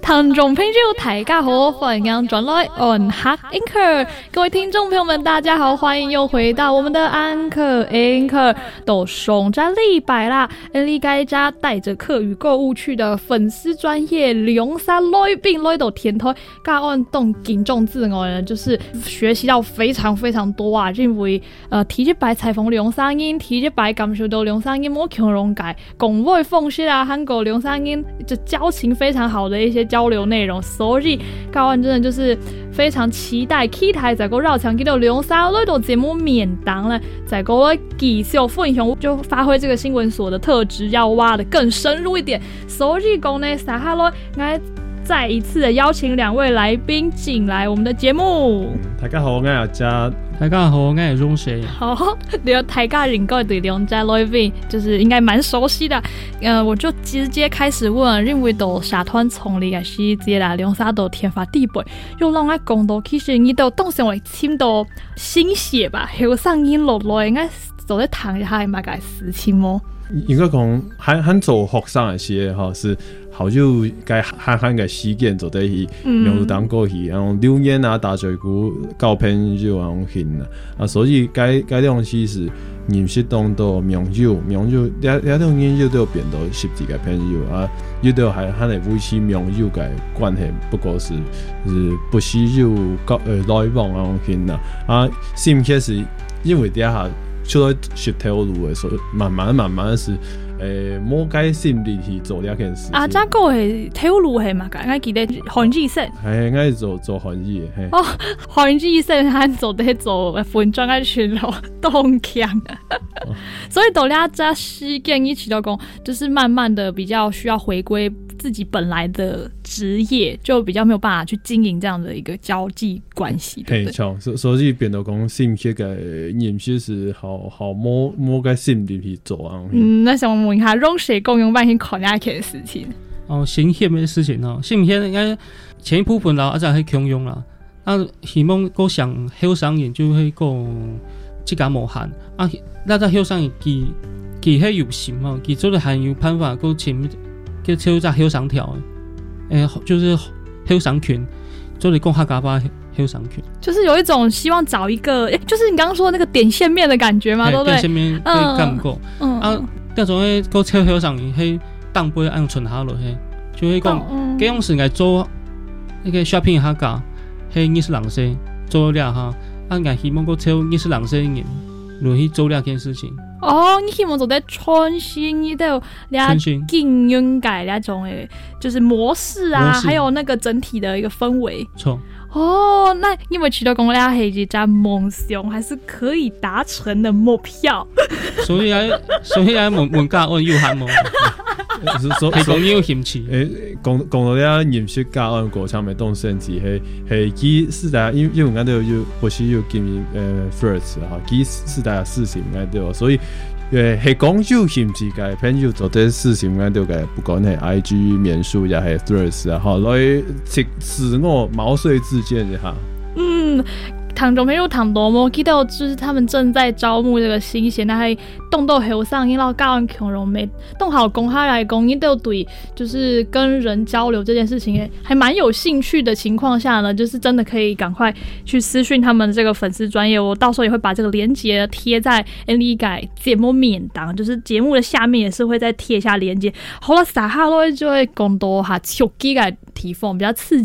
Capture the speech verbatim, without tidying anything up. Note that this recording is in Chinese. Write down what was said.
聽眾朋友大家好，歡迎轉來 On Hot Anchor， 各位聽眾朋友們大家好，歡迎又回到我們的 Anchor Anchor， 都上咗禮拜啦，呢家家帶着課餘購物去的粉絲專業龍山來賓來到天台，教案動敬重自我呢，就是學習到非常非常多啊，因為呃提一擺採訪龍山人，提一擺感受到龍山人冇強容解，講話風息啊，韓國龍山人就交情非常好的一些交流內容，所以教案真的就是非常期待期待在個繞牆見到龍山來到節目面檔了，在個繼續分享就發揮這個新聞所的特質，要挖得更深入一點，所以講呢，撒哈羅我再一次的邀請兩位來賓進來我們的節目。 大家好，我係阿嘉。 大家好，我係鍾水。 好，你有大家應該對龍家來賓就是應該蠻熟悉的。呃，我就直接開始問，因為到社團從嚟嘅時節啦，龍沙到天發地背，又讓我講到其實你都當成為簽到新血吧，後上癮落來應該做在談一下係乜嘅事情麼？ 應該講，喺喺做學生嘅時候，是好久該慳慳嘅時間做得去苗當過去，然後留言啊、打嘴鼓、交朋友啊咁樣啊，啊，所以該該種時是認識當到苗友，苗友兩兩種研究都有變到十幾個朋友啊，有啲係喺嚟維持苗友嘅關係，不過是是不需要交呃來往啊咁樣啊，啊，是唔係是因為底下。出來學跳舞的時候，慢慢慢慢是誒冇解心力去做呢件事。 啊，這個係跳舞係嘛？我記得韓語生係，我係做做韓語嘅。 哦，韓語生係做得做分裝嘅全路都很強，哦、所以到呢這時間一起到講，就是慢慢的比較需要回歸自己本來的職業，就比較沒有辦法去經營這樣的一個交際關係。對， 錯，所所以變到講心血嘅認識是好好冇冇個心力去做啊。 嗯，那想問一下，用誰共用半天考那件事情？ 哦，心血嘅事情哦，心血應該前一部分啦，一陣係共用啦。啊，希望個上後生人就係講即個無限啊，那個後生人佢佢係有心哦，佢做得很有辦法，個前叫跳隻後生條誒，誒，就是後生群，做嚟講客家話後生群， 就是有一種希望找一個，誒，就是你剛剛說的那個點線面的感覺嘛，對不對？ 點線面佢感覺，嗯啊，嗰種誒個跳後生人係當杯按存下落去，就係講幾種時間做那個 shopping 客家。係二十人歲做了哈，啊！我希望個超二十人歲人落去做了件事情。 哦，你希望做得創新一啲倆經營改那種誒，就是模式啊模式，還有那個整體的一個氛圍。錯。哦，那因為取得講倆係一隻夢想，還是可以達成的目標。 所以啊，所以啊，問問家我要喊冇。所以講要嫌棄， 誒講講到呢認識教案過程咪當甚至係係幾四大，因因為我哋要不是要經營誒 first 哈，幾四大事情我哋，所以誒係講要嫌棄嘅朋友做啲事情我哋嘅，不管係 I G 面書又係 threads 啊，哈，來自自我毛遂自薦一下。嗯。唐中朋友唐多麼，記得就是他們正在招募這個新鮮，但係動到後上，因為教人強容沒動好公開來講，你都對，就是跟人交流這件事情，還蠻有興趣的情況下呢，就是真的可以趕快去私訊他們這個粉絲專頁，我到時候也會把這個連結貼在 N L 改節目面檔，就是節目的下面也是會再貼一下連結。好了，撒哈羅就會講到哈手機嘅提供比較刺